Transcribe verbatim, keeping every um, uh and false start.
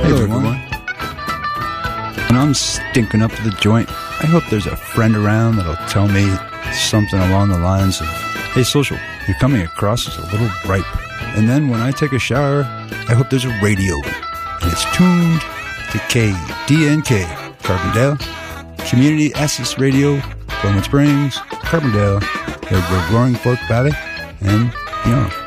Hello, everyone. When I'm stinking up the joint, I hope there's a friend around that'll tell me something along the lines of, hey, Social, you're coming across as a little ripe. And then when I take a shower, I hope there's a radio, and it's tuned to K D N K, Carbondale, Community Access Radio, Bowman Springs, Carbondale, the Roaring Fork Valley, and beyond.